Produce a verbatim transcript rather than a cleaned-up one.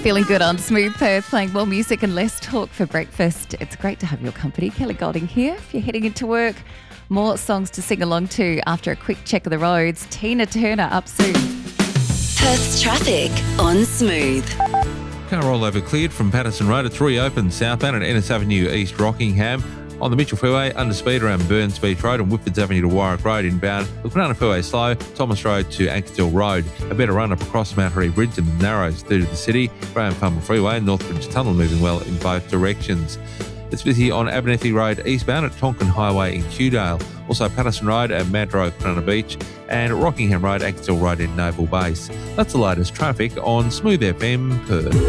Feeling good on Smooth Perth, playing more music and less talk for breakfast. It's great to have your company. Kelly Golding here. If you're heading into work, more songs to sing along to after a quick check of the roads. Tina Turner up soon. Perth's traffic on Smooth. Car rollover cleared from Patterson Road at three open southbound at Ennis Avenue East Rockingham. On the Mitchell Freeway, under speed around Burns Beach Road and Whitfords Avenue to Warwick Road inbound. The Banana Freeway slow, Thomas Road to Axtell Road. A better run up across Mount Harry Bridge and the Narrows through to the city. Graham Farmer Freeway and Northbridge Tunnel moving well in both directions. It's busy on Abernethy Road eastbound at Tonkin Highway in Kewdale. Also Patterson Road at Madro, Banana Beach and Rockingham Road, Axtell Road in Naval Base. That's the latest traffic on Smooth F M Perth.